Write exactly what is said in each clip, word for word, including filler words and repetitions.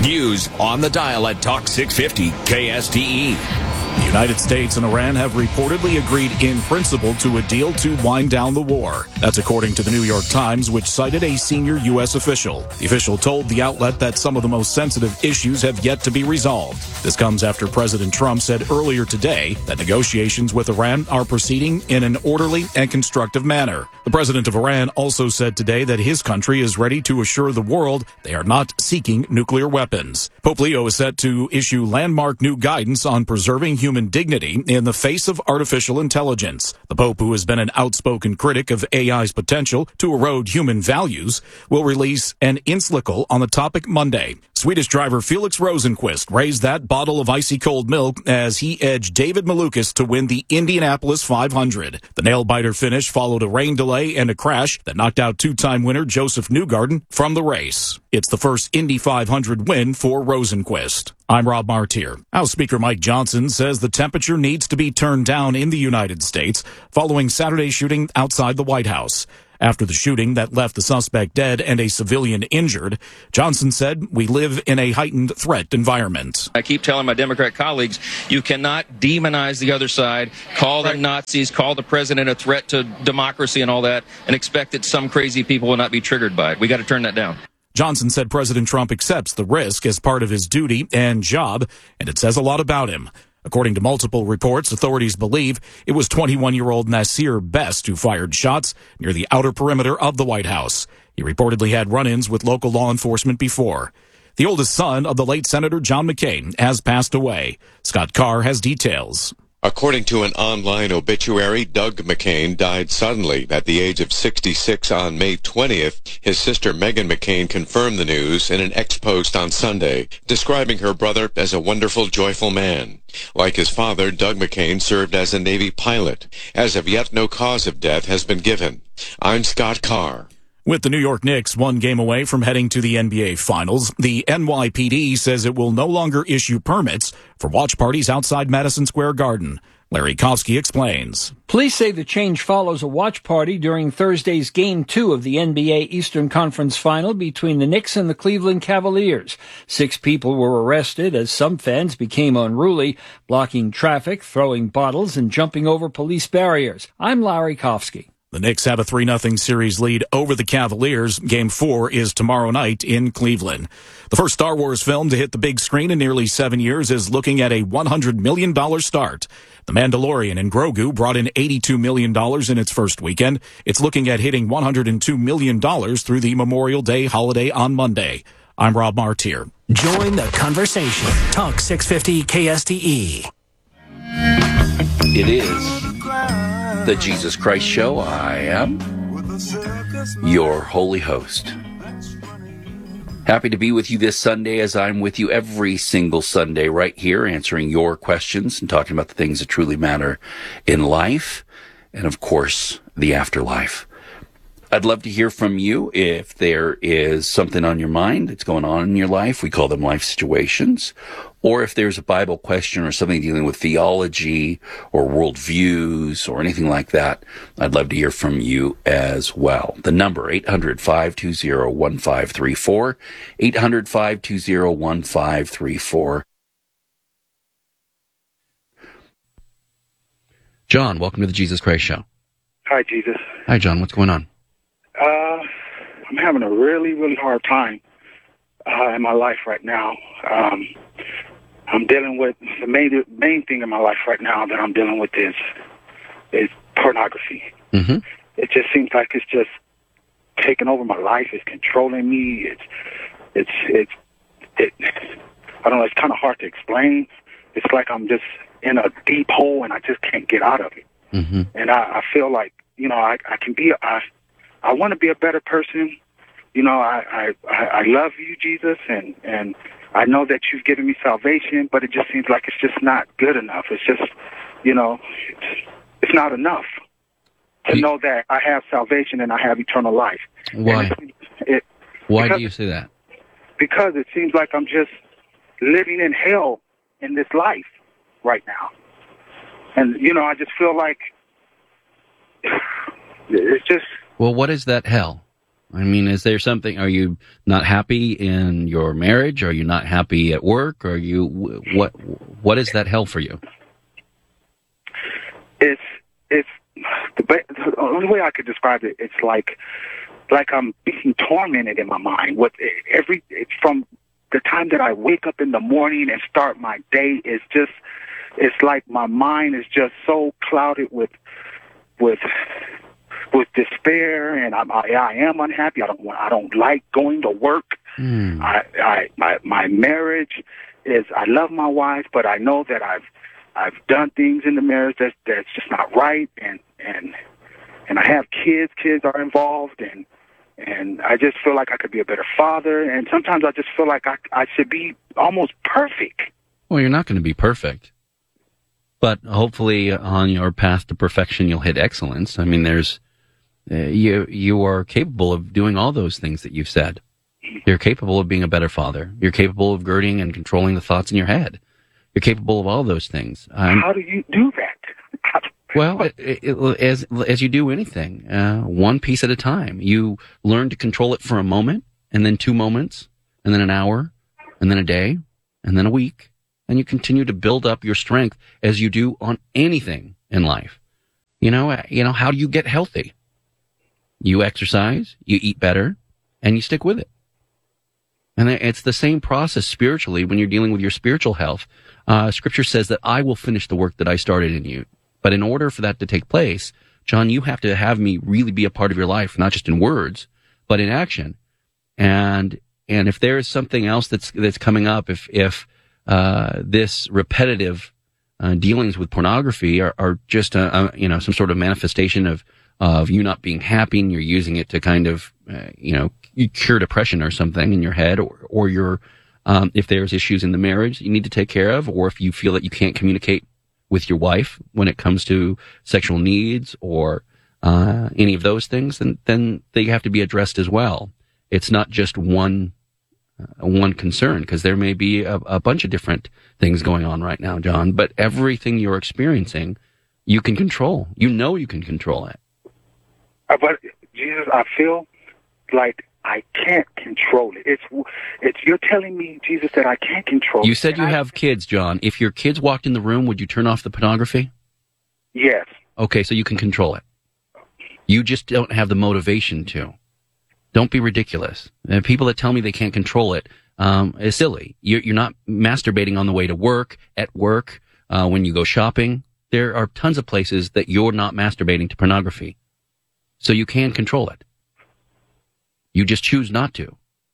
Views on the dial at Talk six fifty K S T E. The United States and Iran have reportedly agreed in principle to a deal to wind down the war. That's according to the New York Times, which cited a senior U S official. The official told the outlet that some of the most sensitive issues have yet to be resolved. This comes after President Trump said earlier today that negotiations with Iran are proceeding in an orderly and constructive manner. The president of Iran also said today that his country is ready to assure the world they are not seeking nuclear weapons. Pope Leo is set to issue landmark new guidance on preserving human human dignity in the face of artificial intelligence. The Pope, who has been an outspoken critic of A I's potential to erode human values, will release an encyclical on the topic Monday. Swedish driver Felix Rosenqvist raised that bottle of icy cold milk as he edged David Malukas to win the Indianapolis five hundred. The nail-biter finish followed a rain delay and a crash that knocked out two-time winner Joseph Newgarden from the race. It's the first Indy five hundred win for Rosenqvist. I'm Rob Martier. House Speaker Mike Johnson says the temperature needs to be turned down in the United States following Saturday's shooting outside the White House. After the shooting that left the suspect dead and a civilian injured, Johnson said, "We live in a heightened threat environment." I keep telling my Democrat colleagues, you cannot demonize the other side, call them Nazis, call the president a threat to democracy and all that, and expect that some crazy people will not be triggered by it. We got to turn that down. Johnson said President Trump accepts the risk as part of his duty and job, and it says a lot about him. According to multiple reports, authorities believe it was twenty-one-year-old Nasir Best who fired shots near the outer perimeter of the White House. He reportedly had run-ins with local law enforcement before. The oldest son of the late Senator John McCain has passed away. Scott Carr has details. According to an online obituary, Doug McCain died suddenly at the age of sixty-six on May twentieth. His sister Meghan McCain confirmed the news in an ex-post on Sunday, describing her brother as a wonderful, joyful man. Like his father, Doug McCain served as a Navy pilot. As of yet, no cause of death has been given. I'm Scott Carr. With the New York Knicks one game away from heading to the N B A Finals, the N Y P D says it will no longer issue permits for watch parties outside Madison Square Garden. Larry Kofsky explains. Police say the change follows a watch party during Thursday's Game two of the N B A Eastern Conference Final between the Knicks and the Cleveland Cavaliers. Six people were arrested as some fans became unruly, blocking traffic, throwing bottles, and jumping over police barriers. I'm Larry Kofsky. The Knicks have a three nothing series lead over the Cavaliers. Game four is tomorrow night in Cleveland. The first Star Wars film to hit the big screen in nearly seven years is looking at a one hundred million dollars start. The Mandalorian and Grogu brought in eighty-two million dollars in its first weekend. It's looking at hitting one hundred two million dollars through the Memorial Day holiday on Monday. I'm Rob Martier. Join the conversation. Talk six fifty K S T E. It is the Jesus Christ Show. I am your holy host. Happy to be with you this Sunday, as I'm with you every single Sunday right here, answering your questions and talking about the things that truly matter in life and, of course, the afterlife. I'd love to hear from you if there is something on your mind that's going on in your life. We call them life situations. Or if there's a Bible question or something dealing with theology or worldviews or anything like that, I'd love to hear from you as well. The number, eight hundred, five two zero, one five three four, eight hundred, five two zero, one five three four. John, welcome to the Jesus Christ Show. Hi, Jesus. Hi, John. What's going on? Uh, I'm having a really, really hard time uh, in my life right now. Um, I'm dealing with the main main thing in my life right now that I'm dealing with is is pornography. Mm-hmm. It just seems like it's just taking over my life. It's controlling me. It's it's it's it. I don't know. It's kind of hard to explain. It's like I'm just in a deep hole and I just can't get out of it. Mm-hmm. And I, I feel like you know I I can be I I want to be a better person. You know I I I love you, Jesus, and and. I know that you've given me salvation, but it just seems like it's just not good enough. It's just, you know, it's, it's not enough to you, know that I have salvation and I have eternal life. Why? It, it, Why because, do you say that? Because it seems like I'm just living in hell in this life right now. And, you know, I just feel like it's just... Well, what is that hell? I mean, is there something, are you not happy in your marriage? Are you not happy at work? Are you, what, what is that hell for you? It's, it's, the, the only way I could describe it, it's like, like I'm being tormented in my mind. With every, it's from the time that I wake up in the morning and start my day, is just, it's like my mind is just so clouded with, with, with despair, and I'm, I, I am unhappy. I don't want, I don't like going to work. Mm. I, I, my, my marriage is, I love my wife, but I know that I've, I've done things in the marriage that's, that's just not right. And, and, and I have kids, kids are involved, and, and I just feel like I could be a better father. And sometimes I just feel like I, I should be almost perfect. Well, you're not going to be perfect, but hopefully on your path to perfection, you'll hit excellence. I mean, there's, Uh, you you are capable of doing all those things that you've said. You're capable of being a better father. You're capable of girding and controlling the thoughts in your head. You're capable of all those things. Um, How do you do that? well, it, it, as as you do anything, uh, one piece at a time. You learn to control it for a moment, and then two moments, and then an hour, and then a day, and then a week, and you continue to build up your strength as you do on anything in life. You know, you know, how do you get healthy? You exercise, you eat better, and you stick with it. And it's the same process spiritually when you're dealing with your spiritual health. Uh, scripture says that I will finish the work that I started in you. But in order for that to take place, John, you have to have me really be a part of your life, not just in words, but in action. And, and if there is something else that's, that's coming up, if, if, uh, this repetitive, uh, dealings with pornography are, are just, a, a, you know, some sort of manifestation of, of you not being happy, and you're using it to kind of, uh, you know, cure depression or something in your head, or, or you're, um, if there's issues in the marriage that you need to take care of, or if you feel that you can't communicate with your wife when it comes to sexual needs or, uh, any of those things, then, then they have to be addressed as well. It's not just one, uh, one concern, because there may be a, a bunch of different things going on right now, John, but everything you're experiencing, you can control. You know you can control it. But Jesus, I feel like I can't control it. It's, it's. You're telling me, Jesus, that I can't control it. You said you I, have kids, John. If your kids walked in the room, would you turn off the pornography? Yes. Okay, so you can control it. You just don't have the motivation to. Don't be ridiculous. And people that tell me they can't control it um, is silly. You're, you're not masturbating on the way to work, at work, uh, when you go shopping. There are tons of places that you're not masturbating to pornography. So you can control it. You just choose not to.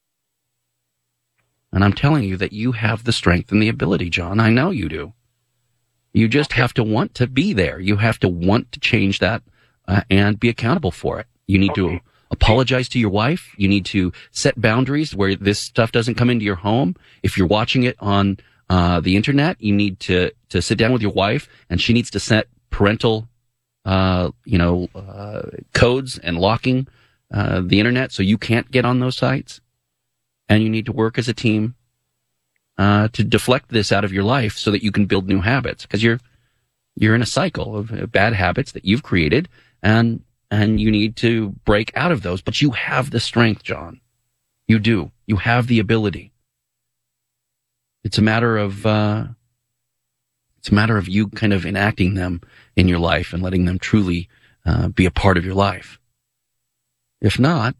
And I'm telling you that you have the strength and the ability, John. I know you do. You just have to want to be there. You have to want to change that uh, and be accountable for it. You need okay. to apologize to your wife. You need to set boundaries where this stuff doesn't come into your home. If you're watching it on uh, the internet, you need to, to sit down with your wife, and she needs to set parental Uh, you know, uh, codes and locking, uh, the internet so you can't get on those sites. And you need to work as a team, uh, to deflect this out of your life so that you can build new habits. Cause you're, you're in a cycle of bad habits that you've created, and, and you need to break out of those. But you have the strength, John. You do. You have the ability. It's a matter of, uh, It's a matter of you kind of enacting them in your life and letting them truly uh, be a part of your life. If not,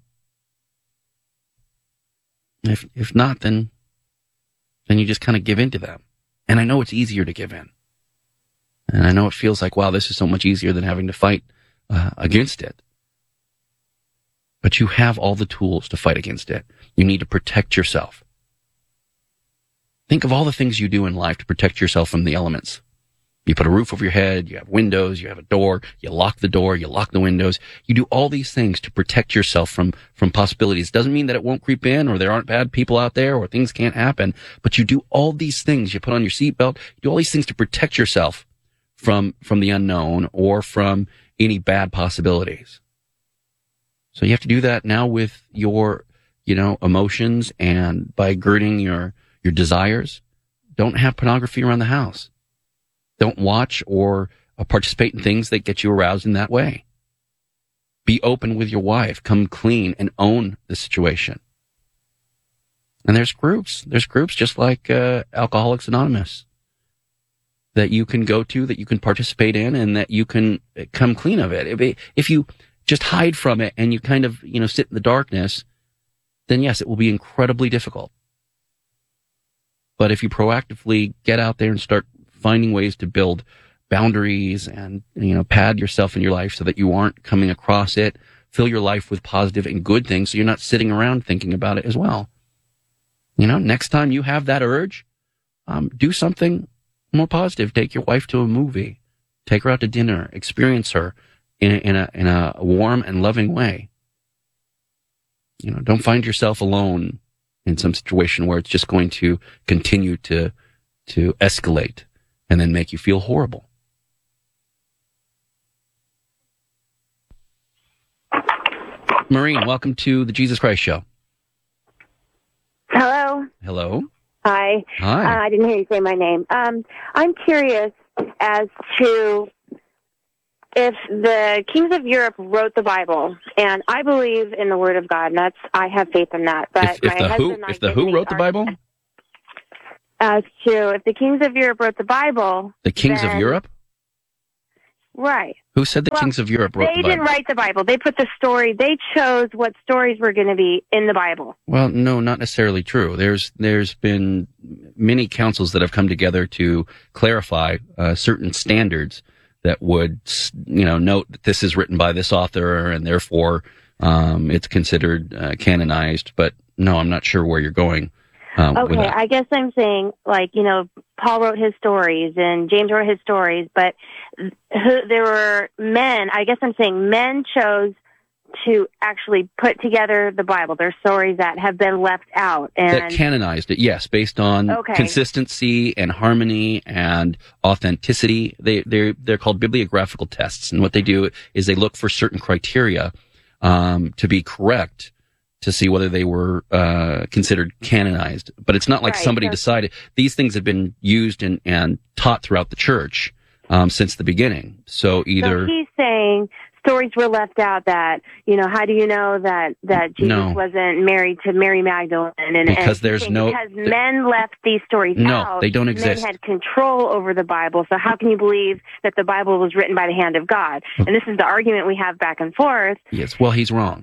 if if not, then then you just kind of give in to them. And I know it's easier to give in. And I know it feels like, wow, this is so much easier than having to fight uh, against it. But you have all the tools to fight against it. You need to protect yourself. Think of all the things you do in life to protect yourself from the elements. You put a roof over your head, you have windows, you have a door, you lock the door, you lock the windows. You do all these things to protect yourself from, from possibilities. Doesn't mean that it won't creep in, or there aren't bad people out there, or things can't happen, but you do all these things. You put on your seatbelt, you do all these things to protect yourself from, from the unknown or from any bad possibilities. So you have to do that now with your, you know, emotions, and by girding your, your desires. Don't have pornography around the house. Don't watch or uh, participate in things that get you aroused in that way. Be open with your wife. Come clean and own the situation. And there's groups. There's groups just like uh, Alcoholics Anonymous that you can go to, that you can participate in, and that you can come clean of it. If, if you just hide from it and you kind of, you know, sit in the darkness, then yes, it will be incredibly difficult. But if you proactively get out there and start finding ways to build boundaries and, you know, pad yourself in your life so that you aren't coming across it, fill your life with positive and good things so you're not sitting around thinking about it as well. You know, next time you have that urge, um, do something more positive. Take your wife to a movie. Take her out to dinner. Experience her in a, in a, in a warm and loving way. You know, don't find yourself alone in some situation where it's just going to continue to, to escalate and then make you feel horrible. Maureen, welcome to the Jesus Christ Show. Hello. Hello. Hi. Hi. Uh, I didn't hear you say my name. Um, I'm curious as to if the kings of Europe wrote the Bible, and I believe in the Word of God, and that's I have faith in that. But if, if my the husband who, and I if the get who in wrote the Bible, as to if the kings of Europe wrote the Bible, the kings then, of Europe, right? Who said the well, kings of Europe wrote they the Bible? didn't write the Bible. They put the story. They chose what stories were going to be in the Bible. Well, no, not necessarily true. There's there's been many councils that have come together to clarify uh, certain standards that would, you know, note that this is written by this author and therefore um, it's considered uh, canonized. But no, I'm not sure where you're going. Um, okay, I guess I'm saying, like, you know, Paul wrote his stories and James wrote his stories, but who, there were men, I guess I'm saying men chose to actually put together the Bible. There's stories that have been left out. And that canonized it, yes, based on okay. consistency and harmony and authenticity. They, they're, they're called bibliographical tests. And what they do is they look for certain criteria um, to be correct, to see whether they were uh, considered canonized. But it's not like right, somebody so, decided. These things have been used and, and taught throughout the church um, since the beginning. So either... So he's saying stories were left out that, you know, how do you know that, that Jesus no. wasn't married to Mary Magdalene? And, because and there's no... Because men left these stories no, out. No, they don't exist. Men had control over the Bible, so how can you believe that the Bible was written by the hand of God? And this is the argument we have back and forth. Yes, well, he's wrong.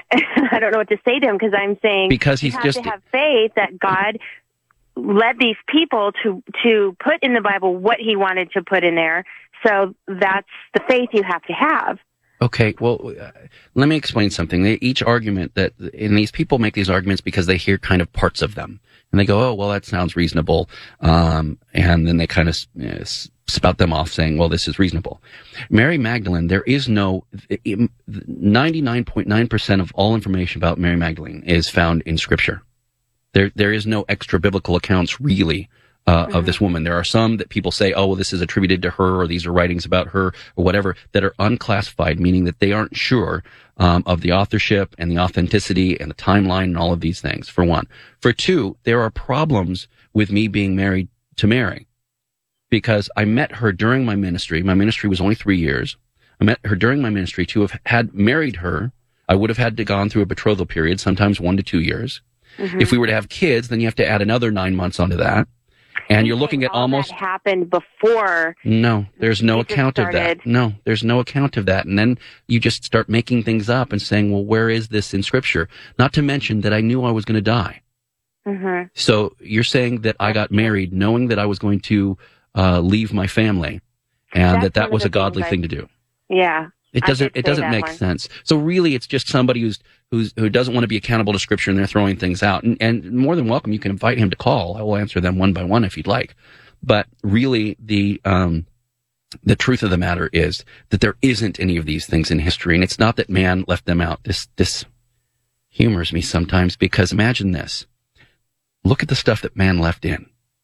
I don't know what to say to him because I'm saying because he's you have just to have faith that God led these people to to put in the Bible what he wanted to put in there. So that's the faith you have to have. Okay, well, uh, let me explain something. They, each argument that, and these people make these arguments because they hear kind of parts of them. And they go, oh, well, that sounds reasonable. Um, and then they kind of uh, spout them off saying, well, this is reasonable. Mary Magdalene, there is no, ninety-nine point nine percent of all information about Mary Magdalene is found in Scripture. There, there is no extra biblical accounts really uh, mm-hmm. of this woman. There are some that people say, oh, well, this is attributed to her, or these are writings about her, or whatever, that are unclassified, meaning that they aren't sure um, of the authorship and the authenticity and the timeline and all of these things, for one. For two, there are problems with me being married to Mary, because I met her during my ministry. My ministry was only three years. I met her during my ministry. To have had married her, I would have had to gone through a betrothal period, sometimes one to two years. Mm-hmm. If we were to have kids, then you have to add another nine months onto that. And you're looking at all almost... that happened before... No, there's no account of that. No, there's no account of that. And then you just start making things up and saying, well, where is this in Scripture? Not to mention that I knew I was going to die. Mm-hmm. So you're saying that I got married knowing that I was going to uh, leave my family, and That's that that was a godly I, thing to do. Yeah. It doesn't. It doesn't make one. sense. So really, it's just somebody who's who's who doesn't want to be accountable to Scripture, and they're throwing things out. And, and more than welcome, you can invite him to call. I will answer them one by one if you'd like. But really, the um, the truth of the matter is that there isn't any of these things in history, and it's not that man left them out. This this humors me sometimes, because imagine this: look at the stuff that man left in.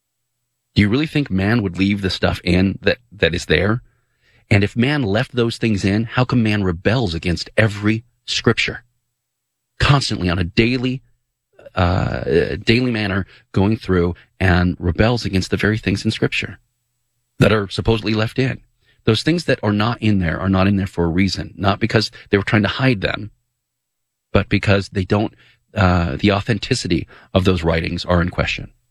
Do you really think man would leave the stuff in that that is there? And if man left those things in, how come man rebels against every Scripture? Constantly, on a daily, uh, daily manner, going through and rebels against the very things in Scripture that are supposedly left in. Those things that are not in there are not in there for a reason, not because they were trying to hide them, but because they don't, uh, the authenticity of those writings are in question.